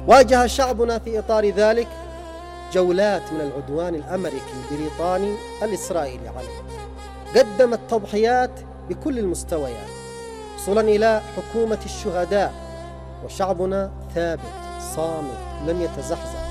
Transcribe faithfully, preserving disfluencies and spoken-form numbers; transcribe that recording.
واجه شعبنا في إطار ذلك جولات من العدوان الأمريكي البريطاني الإسرائيلي عليه، قدمت تضحيات بكل المستويات وصولا إلى حكومة الشهداء، وشعبنا ثابت صامت لم يتزحزح